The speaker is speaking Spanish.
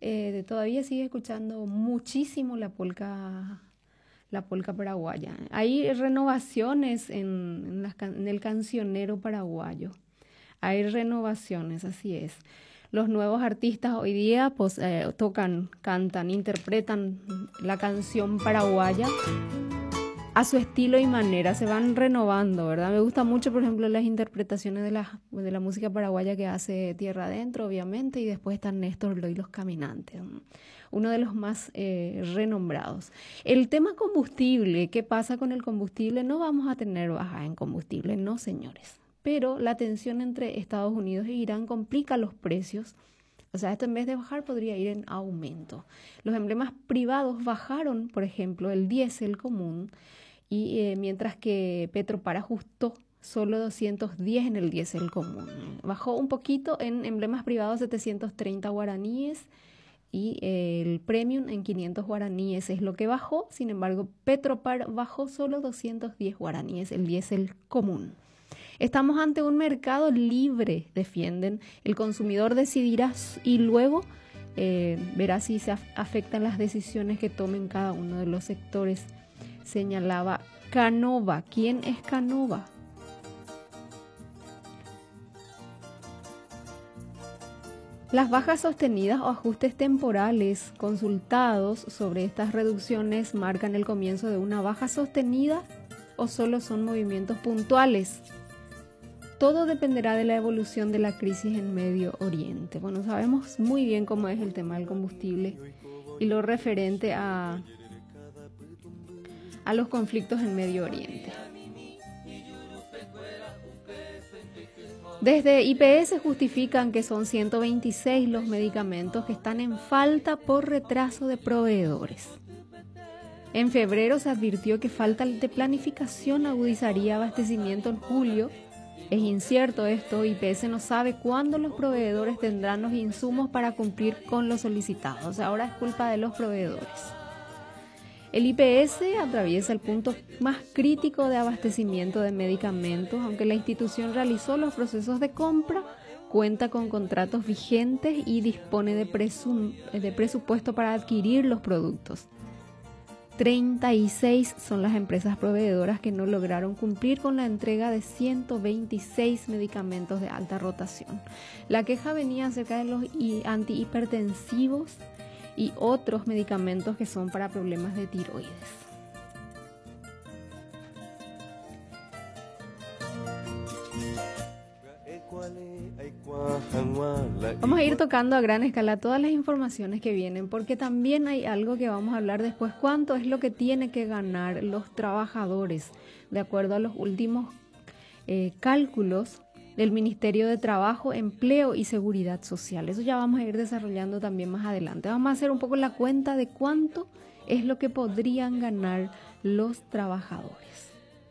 todavía sigue escuchando muchísimo la polca paraguaya. Hay renovaciones en el cancionero paraguayo. Hay renovaciones, así es. Los nuevos artistas hoy día pues, tocan, cantan, interpretan la canción paraguaya a su estilo y manera, se van renovando, ¿verdad? Me gusta mucho, por ejemplo, las interpretaciones de la música paraguaya que hace Tierra Adentro, obviamente, y después están Néstor Loy, Los Caminantes, uno de los más renombrados. El tema combustible, ¿qué pasa con el combustible? No vamos a tener baja en combustible, no, señores. Pero la tensión entre Estados Unidos e Irán complica los precios. O sea, esto en vez de bajar podría ir en aumento. Los emblemas privados bajaron, por ejemplo, el diésel común, y mientras que Petropar ajustó solo 210 en el diésel común. Bajó un poquito en emblemas privados 730 guaraníes y el premium en 500 guaraníes es lo que bajó. Sin embargo, Petropar bajó solo 210 guaraníes, el diésel común. Estamos ante un mercado libre, defienden. El consumidor decidirá y luego verá si se afectan las decisiones que tomen cada uno de los sectores, señalaba Canova. ¿Quién es Canova? Las bajas sostenidas o ajustes temporales consultados sobre estas reducciones marcan el comienzo de una baja sostenida o solo son movimientos puntuales. Todo dependerá de la evolución de la crisis en Medio Oriente. Bueno, sabemos muy bien cómo es el tema del combustible y lo referente a los conflictos en Medio Oriente. Desde IPS justifican que son 126 los medicamentos que están en falta por retraso de proveedores. En febrero se advirtió que falta de planificación agudizaría abastecimiento en julio. Es incierto esto, IPS no sabe cuándo los proveedores tendrán los insumos para cumplir con lo solicitado. O sea, ahora es culpa de los proveedores. El IPS atraviesa el punto más crítico de abastecimiento de medicamentos, aunque la institución realizó los procesos de compra, cuenta con contratos vigentes y dispone de presupuesto para adquirir los productos. 36 son las empresas proveedoras que no lograron cumplir con la entrega de 126 medicamentos de alta rotación. La queja venía acerca de los antihipertensivos y otros medicamentos que son para problemas de tiroides. Vamos a ir tocando a gran escala todas las informaciones que vienen, porque también hay algo que vamos a hablar después. ¿Cuánto es lo que tienen que ganar los trabajadores? De acuerdo a los últimos cálculos del Ministerio de Trabajo, Empleo y Seguridad Social. Eso ya vamos a ir desarrollando también más adelante. Vamos a hacer un poco la cuenta de cuánto es lo que podrían ganar los trabajadores.